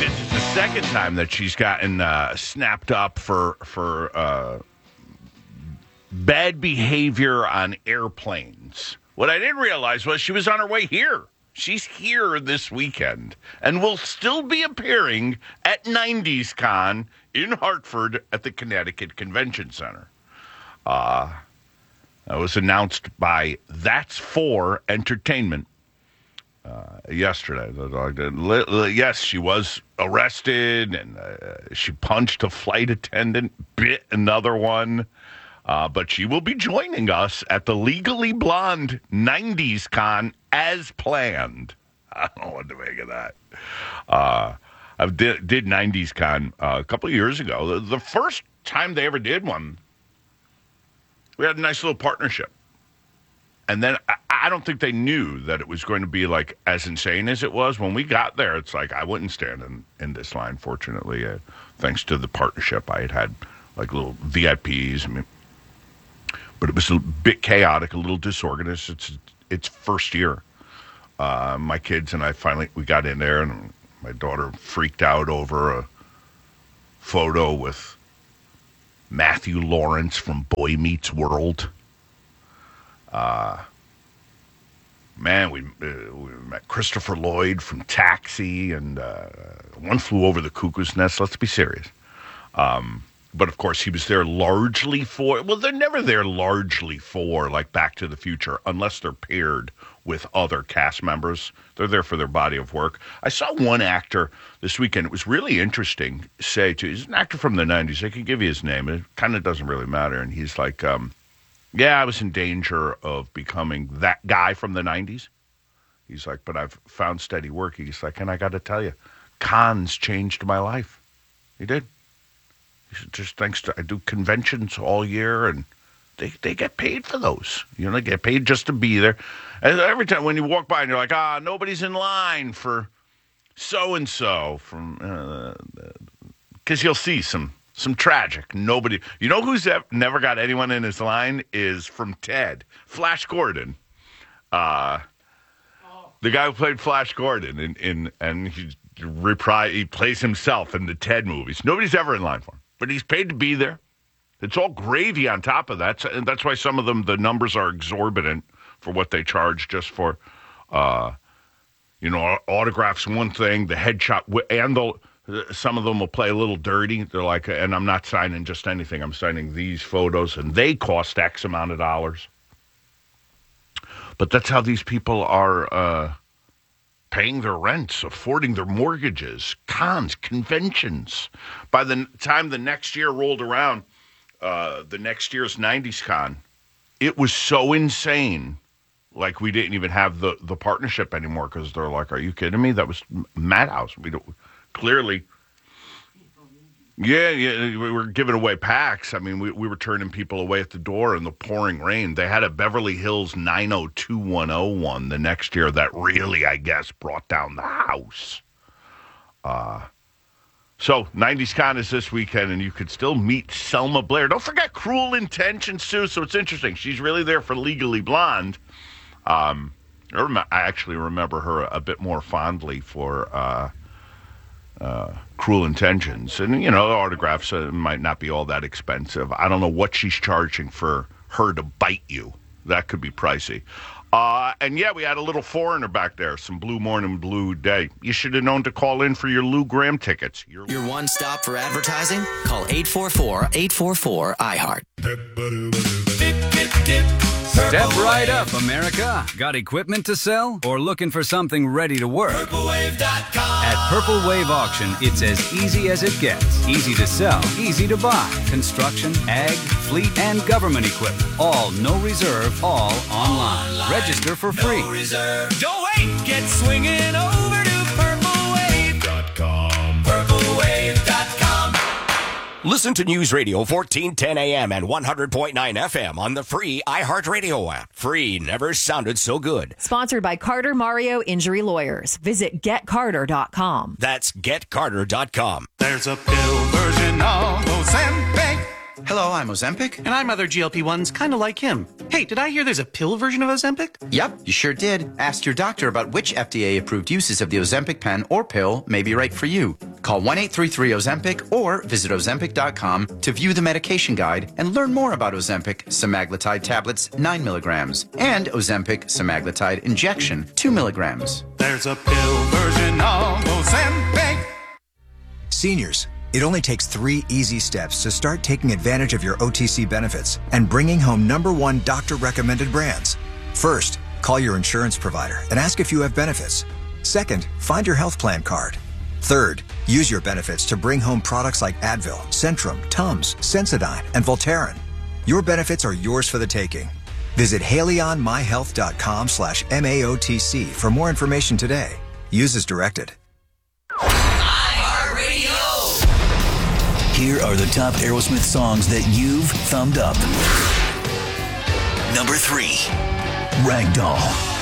It's the second time that she's gotten snapped up for bad behavior on airplanes. What I didn't realize was she was on her way here. She's here this weekend and will still be appearing at 90s Con in Hartford at the Connecticut Convention Center. That was announced by That's For Entertainment yesterday. Yes, she was arrested and she punched a flight attendant, bit another one. But she will be joining us at the Legally Blonde 90s Con as planned. I don't know what to make of that. I did 90s Con a couple of years ago. The first time they ever did one, we had a nice little partnership. And then I don't think they knew that it was going to be like as insane as it was. When we got there, it's like I wouldn't stand in this line, fortunately. Thanks to the partnership, I had like little VIPs. I mean, but it was a bit chaotic, a little disorganized. It's first year. My kids and I we got in there, and my daughter freaked out over a photo with Matthew Lawrence from Boy Meets World. Man, we met Christopher Lloyd from Taxi, and One Flew Over the Cuckoo's Nest. Let's be serious. But, of course, he was there largely for... Well, they're never there largely for, like, Back to the Future, unless they're paired with other cast members. They're there for their body of work. I saw one actor this weekend. It was really interesting. He's an actor from the 90s. I can give you his name. It kind of doesn't really matter. And he's like, yeah, I was in danger of becoming that guy from the 90s. He's like, but I've found steady work. He's like, and I got to tell you, cons changed my life. He did. Just thanks to I do conventions all year, and they get paid for those. You know, they get paid just to be there. And every time when you walk by and you're like, nobody's in line for so-and-so from, because you'll see some tragic. Nobody, you know who's never got anyone in his line is from Ted, Flash Gordon. The guy who played Flash Gordon and he plays himself in the Ted movies. Nobody's ever in line for him. But he's paid to be there. It's all gravy on top of that. And that's why some of them, the numbers are exorbitant for what they charge just for, autographs, one thing, the headshot, and some of them will play a little dirty. They're like, and I'm not signing just anything. I'm signing these photos, and they cost X amount of dollars. But that's how these people are paying their rents, affording their mortgages, cons, conventions. By the time the next year rolled around, the next year's 90s Con, it was so insane, like we didn't even have the partnership anymore because they're like, are you kidding me? That was madhouse. We don't clearly. Yeah, we were giving away packs. I mean, we were turning people away at the door in the pouring rain. They had a Beverly Hills 90210 the next year that really, I guess, brought down the house. So 90s Con is this weekend, and you could still meet Selma Blair. Don't forget Cruel Intentions, too. So it's interesting. She's really there for Legally Blonde. I actually remember her a bit more fondly for... Cruel Intentions. And, the autographs might not be all that expensive. I don't know what she's charging for her to bite you. That could be pricey. And, yeah, we had a little foreigner back there, some Blue Morning Blue Day. You should have known to call in for your Lou Graham tickets. Your one stop for advertising? Call 844-844-IHEART. Step right up, America. Got equipment to sell or looking for something ready to work? PurpleWave.com. At Purple Wave Auction, it's as easy as it gets. Easy to sell, easy to buy. Construction, ag, fleet, and government equipment. All no reserve, all online. Register for free. No reserve. Don't wait. Get swinging over to PurpleWave.com. PurpleWave.com. Listen to News Radio 1410 AM and 100.9 FM on the free iHeartRadio app. Free never sounded so good. Sponsored by Carter Mario Injury Lawyers. Visit GetCarter.com. That's GetCarter.com. There's a pill version of Ozempic. Hello, I'm Ozempic. And I'm other GLP-1s kind of like him. Hey, did I hear there's a pill version of Ozempic? Yep, you sure did. Ask your doctor about which FDA-approved uses of the Ozempic pen or pill may be right for you. Call 1-833-OZEMPIC or visit Ozempic.com to view the medication guide and learn more about Ozempic semaglutide tablets 9 milligrams and Ozempic semaglutide injection 2 milligrams. There's a pill version of Ozempic. Seniors, it only takes 3 easy steps to start taking advantage of your OTC benefits and bringing home #1 doctor-recommended brands. First, call your insurance provider and ask if you have benefits. Second, find your health plan card. Third, use your benefits to bring home products like Advil, Centrum, Tums, Sensodyne, and Voltaren. Your benefits are yours for the taking. Visit HaleyOnMyHealth.com/MAOTC for more information today. Use as directed. Here are the top Aerosmith songs that you've thumbed up. Number 3, Ragdoll.